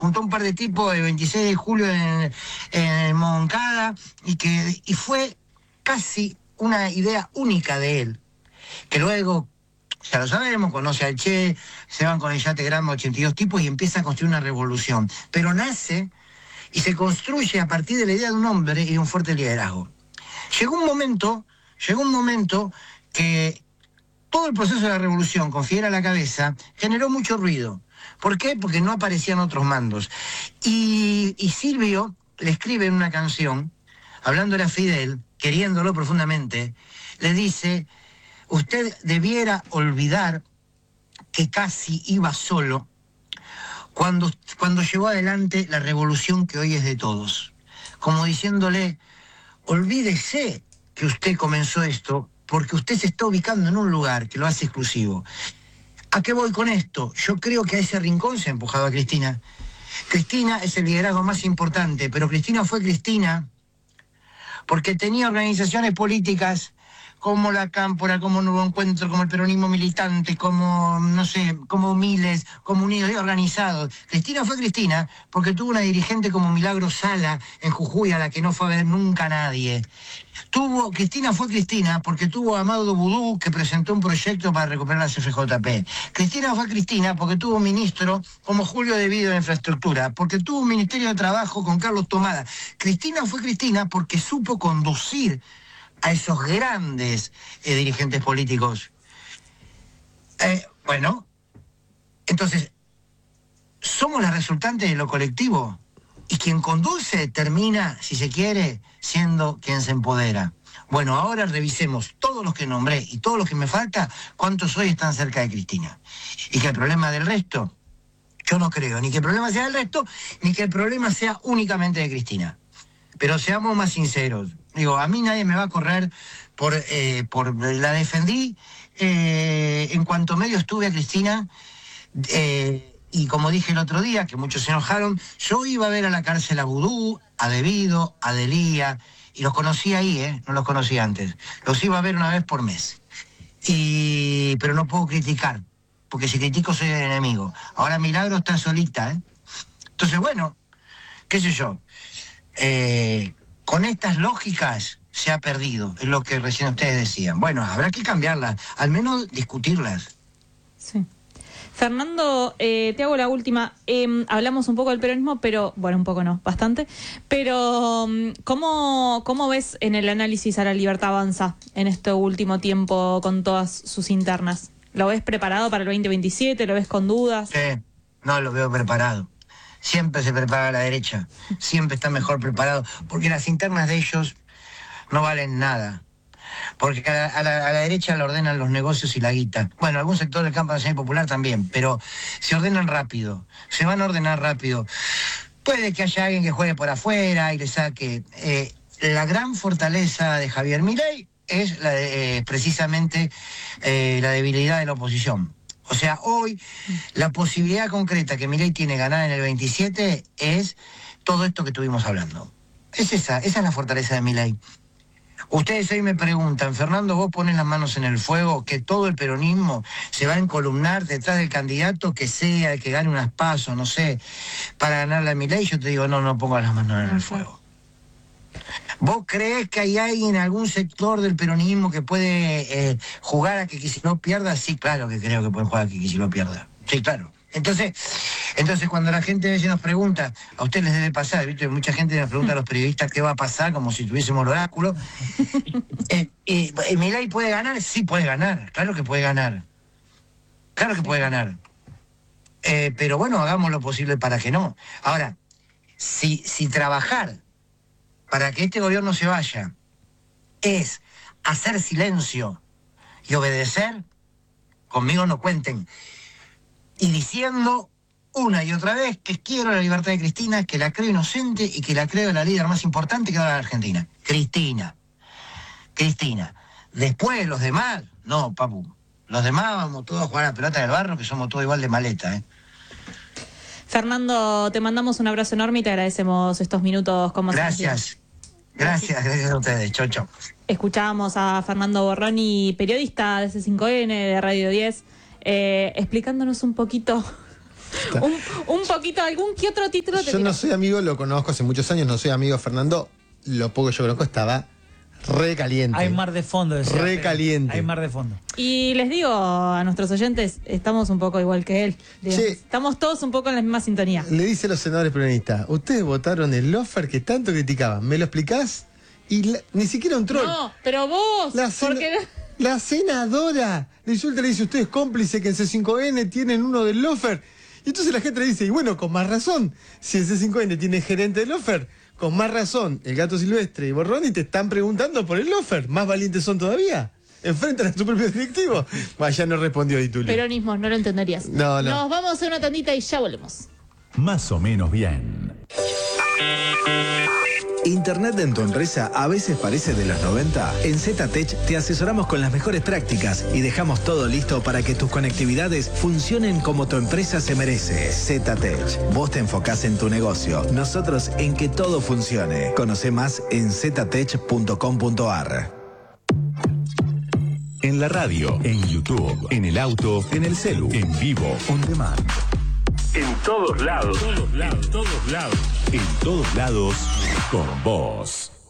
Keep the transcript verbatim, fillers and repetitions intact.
juntó un par de tipos el veintiséis de julio en, en Moncada y que y fue casi una idea única de él, que luego, ya lo sabemos, conoce al Che, se van con el yate Granma ochenta y dos tipos y empieza a construir una revolución. Pero nace y se construye a partir de la idea de un hombre y de un fuerte liderazgo. Llegó un momento, llegó un momento que todo el proceso de la revolución, con Fidel a la cabeza, generó mucho ruido. ¿Por qué? Porque no aparecían otros mandos. Y, y Silvio le escribe en una canción, hablándole a Fidel, queriéndolo profundamente, le dice: usted debiera olvidar que casi iba solo cuando, cuando llevó adelante la revolución que hoy es de todos. Como diciéndole, olvídese que usted comenzó esto, porque usted se está ubicando en un lugar que lo hace exclusivo. ¿A qué voy con esto? Yo creo que a ese rincón se ha empujado a Cristina. Cristina es el liderazgo más importante, pero Cristina fue Cristina porque tenía organizaciones políticas como la Cámpora, como Nuevo Encuentro, como el peronismo militante, como, no sé, como Miles, como Unidos y Organizados. Cristina fue Cristina porque tuvo una dirigente como Milagro Sala en Jujuy, a la que no fue a ver nunca nadie. Tuvo, Cristina fue Cristina porque tuvo a Amado Vudú, que presentó un proyecto para recuperar la C F J P. Cristina fue Cristina porque tuvo un ministro como Julio De Vido en infraestructura, porque tuvo un ministerio de trabajo con Carlos Tomada. Cristina fue Cristina porque supo conducir a esos grandes eh, dirigentes políticos. Eh, bueno, entonces, somos las resultantes de lo colectivo. Y quien conduce termina, si se quiere, siendo quien se empodera. Bueno, ahora revisemos todos los que nombré y todos los que me falta, cuántos hoy están cerca de Cristina. Y que el problema del resto, yo no creo, ni que el problema sea del resto, ni que el problema sea únicamente de Cristina. Pero seamos más sinceros. Digo, a mí nadie me va a correr por... Eh, por la defendí eh, en cuanto medio estuve a Cristina... Eh, Y como dije el otro día, que muchos se enojaron, yo iba a ver a la cárcel a Vudú, a Devido, a Delía, y los conocí ahí, ¿eh? No los conocí antes. Los iba a ver una vez por mes. Y... Pero no puedo criticar, porque si critico soy el enemigo. Ahora Milagro está solita, ¿eh? Entonces, bueno, qué sé yo. Eh, con estas lógicas se ha perdido, es lo que recién ustedes decían. Bueno, habrá que cambiarlas, al menos discutirlas. Sí. Fernando, eh, te hago la última. Eh, hablamos un poco del peronismo, pero, bueno, un poco no, bastante. Pero, ¿cómo, cómo ves en el análisis a La Libertad Avanza en este último tiempo con todas sus internas? ¿Lo ves preparado para el veinte veintisiete? ¿Lo ves con dudas? Sí, no lo veo preparado. Siempre se prepara la derecha, siempre está mejor preparado, porque las internas de ellos no valen nada. Porque a la, a, la, a la derecha le ordenan los negocios y la guita. Bueno, algún sector del campo nacional y popular también, pero se ordenan rápido, se van a ordenar rápido. Puede que haya alguien que juegue por afuera y le saque. Eh, la gran fortaleza de Javier Milei es la de, eh, precisamente eh, la debilidad de la oposición. O sea, hoy la posibilidad concreta que Milei tiene de ganar en el veintisiete es todo esto que estuvimos hablando. Es esa, esa es la fortaleza de Milei. Ustedes hoy me preguntan, Fernando, vos pones las manos en el fuego, que todo el peronismo se va a encolumnar detrás del candidato que sea, el que gane unas pasos, no sé, para ganarle a Milei. Yo te digo, no, no pongo las manos en el fuego. ¿Vos creés que hay alguien en algún sector del peronismo que puede eh, jugar a que Kicillof pierda? Sí, claro que creo que puede jugar a que Kicillof pierda. Sí, claro. Entonces, entonces cuando la gente a veces nos pregunta, a ustedes les debe pasar, ¿viste? Mucha gente nos pregunta a los periodistas qué va a pasar, como si tuviésemos el oráculo. eh, eh, ¿Milei puede ganar? Sí puede ganar, claro que puede ganar. Claro que puede ganar. Eh, pero bueno, hagamos lo posible para que no. Ahora, si, si trabajar para que este gobierno se vaya es hacer silencio y obedecer, conmigo no cuenten. Y diciendo una y otra vez que quiero la libertad de Cristina, que la creo inocente y que la creo la líder más importante que da la Argentina. Cristina. Cristina. Después los demás, no, papu. Los demás vamos todos a jugar a la pelota del barro, que somos todos igual de maleta, ¿eh? Fernando, te mandamos un abrazo enorme y te agradecemos estos minutos como Gracias. Gracias, gracias a ustedes. Chau, chau. Escuchábamos a Fernando Borroni, periodista de C cinco N, de Radio diez, eh, explicándonos un poquito un, un poquito, algún que otro título te Yo no tiró. soy amigo, lo conozco hace muchos años, no soy amigo de Fernando. Lo poco que yo conozco estaba re caliente. Hay mar de fondo, decía. Re Pedro. caliente. Hay mar de fondo. Y les digo a nuestros oyentes, estamos un poco igual que él. digamos. Sí. Estamos todos un poco en la misma sintonía. Le dice a los senadores peronistas, ustedes votaron el lofer que tanto criticaban, ¿me lo explicás? Y la- ni siquiera un troll. No, pero vos, La, sena- porque... la senadora le insulta, le dice, usted es cómplice que en C cinco N tienen uno del lofer. Y entonces la gente le dice, y bueno, con más razón, si en C cinco N tiene gerente del lofer, con más razón, el Gato Silvestre y Borroni te están preguntando por el lofer. ¿Más valientes son todavía? Enfrentan a su propio directivo. Vaya, no respondió Di Tulio. Peronismo, no lo entenderías. No, no. Nos vamos a hacer una tandita y ya volvemos. Más o menos bien. ¿Internet en tu empresa a veces parece de los noventa? En ZTech te asesoramos con las mejores prácticas y dejamos todo listo para que tus conectividades funcionen como tu empresa se merece. ZTech, vos te enfocás en tu negocio, nosotros en que todo funcione. Conoce más en ztech punto com punto ar. En la radio, en YouTube, en el auto, en el celu, en vivo, on demand. En todos lados. En todos lados. En todos lados. En todos lados. Con vos.